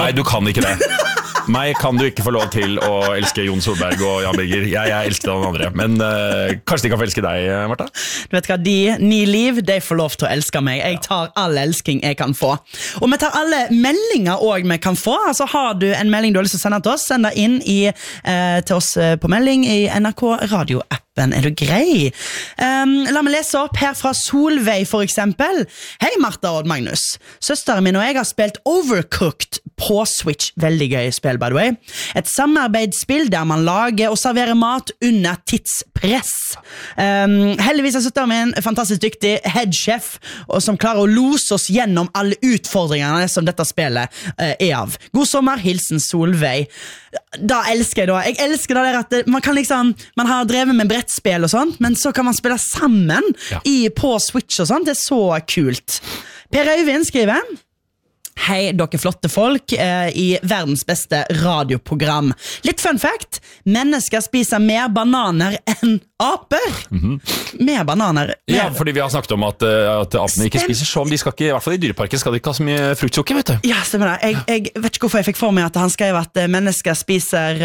Nei, du kan ikke det. Meg kan du ikke få lov til å elske Jon Solberg og Jan Birger. Jeg elsker den andre. Men kanskje de kan få elske deg, Martha? Du vet hva, de 9 liv, de får lov til å elske meg. Jeg tar all elsking jeg kan få. Og vi tar alle meldinger også vi kan få. Altså har du en melding du har lyst til å sende til oss, send det inn til oss på melding i NRK Radio-appen. Er du grei? La meg lese opp her fra Solveig for eksempel. Hei Martha og Magnus. Søsteren min og jeg har spilt Overcooked på Switch. Veldig gøy spill, by the way. Et samarbeidsspill der man lager og serverer mat under tidspress. Heldigvis er søsteren min en fantastisk dyktig headchef som klarer å lose oss gjennom alle utfordringene som dette spillet er av. God sommer, hilsen Solveig. Da elsker jeg da. Jeg elsker det der at man kan liksom, man har drevet med brettspill og sånt, men så kan man spille sammen på Switch og sånt. Det er så kult. Per Øyvind skriver: Hei, dere flotte folk i verdens beste radioprogram. Litt fun fact: mennesker spiser mer bananer enn aper. Mer bananer. Ja, fordi vi har snakket om at apene ikke spiser så, de skal ikke, i hvert fall i dyreparken skal de ikke ha så mye fruktsukker, vet du. Ja, stemmer det. Jeg vet ikke hvorfor jeg fikk for meg at han skrev at mennesker spiser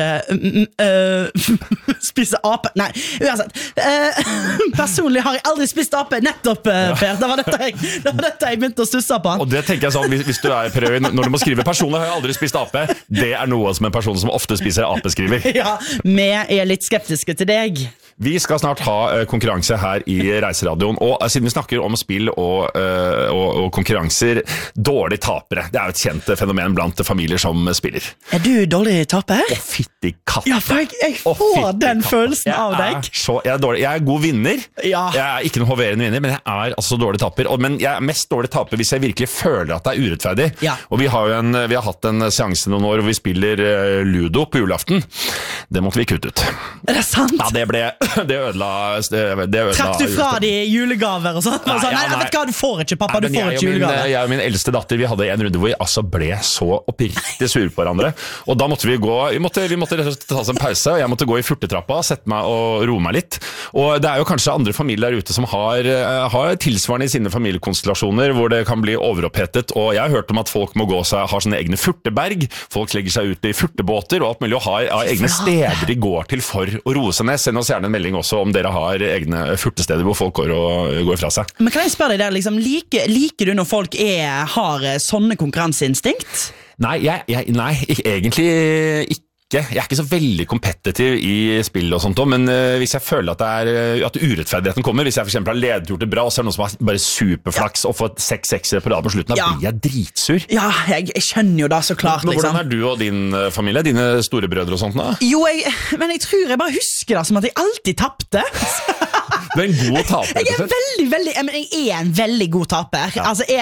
spiser ape. Nei, uansett. Personlig har jeg aldri spist ape, nettopp, Per. Det var dette jeg begynte å stusse på. Og det tenker jeg sånn, hvis du er prøver, når du må skrive personlig har jeg aldri spist ape, det er noe som en person som ofte spiser ape skriver. Ja, vi er litt skeptiske til deg. Vi skal snart ha konkurranse her i Reiseradioen, og siden vi snakker om spill og konkurranser, dårlig tapere. Det er jo et kjent fenomen blant familier som spiller. Er du dårlig taper? Fytti katt. Ja, for jeg får den følelsen av deg. Jeg er god vinner. Ja. Jeg er ikke noen hoverende vinner, men jeg er altså dårlig taper. Men jeg er mest dårlig taper hvis jeg virkelig føler at det er urettferdig. Ja. Og vi har hatt en seanse noen år hvor vi spiller Ludo på julaften. Det måtte vi kutte ut. Er det sant? Ja, det ødela Trakk du fra de julegaver og sånt? Nei, vet du hva, du får ikke, pappa, du får ikke julegaver. Jeg og min eldste datter, vi hadde en runde hvor vi altså ble så oppriktig sur på hverandre. Og da måtte vi gå, vi måtte ta oss en pause, og jeg måtte gå i furtetrappa, sette meg og roe meg litt. Og det er jo kanskje andre familier der ute som har tilsvarende i sine familiekonstellasjoner, hvor det kan bli overopphetet, og jeg har hørt om at folk må har sine egne furteberg, folk legger seg ut i furtebåter, og alt mulig, og har egne steder de går til for å roe seg ned. Send oss gjerne en melding også om dere har egne furtesteder hvor folk går fra seg. Men kan jeg spørre deg der, liksom, liker du når folk har sånne konkurranseinstinkt? Nei, egentlig ikke. Jeg er ikke så veldig kompetitiv i spill og sånt, men hvis jeg føler at urettferdigheten kommer, hvis jeg for eksempel har ledet gjort det bra, og så er det noen som har bare superflaks og fått 6-6 på rad på slutten, da blir jeg dritsur. Ja, jeg skjønner jo da så klart. Men hvordan er du og din familie, dine store brødre og sånt da? Jo, men jeg tror jeg bare husker det som at jeg alltid tappte. Du er en god taper. Jeg er en veldig god taper. Ja. Altså,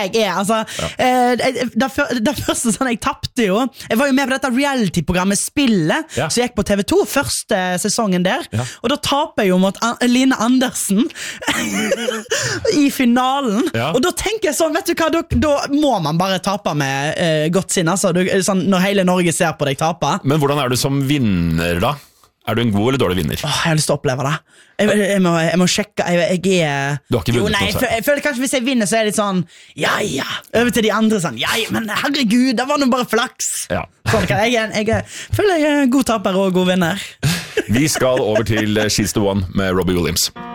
det første sånn, jeg tappte jo. Jeg var jo med på dette reality-programmet Spillet, som gikk på TV2, første sesongen der. Ja. Og da taper jeg jo mot Line Andersen i finalen. Ja. Og da tenker jeg sånn, vet du hva, da må man bare tape med godt sinn, altså. Sånn, når hele Norge ser på deg tape. Men hvordan er du som vinner da? Er du en god eller dårlig vinner? Jeg har lyst til å oppleve det. Jeg må sjekke. Jeg Du har ikke vunnet noe? Jeg føler kanskje hvis jeg vinner så er det litt sånn ja, over til de andre sånn, ja, men herregud, det var noe bare flaks. Ja. Sånn, jeg føler jeg er god taper og god vinner. Vi skal over til She's the One med Robbie Williams.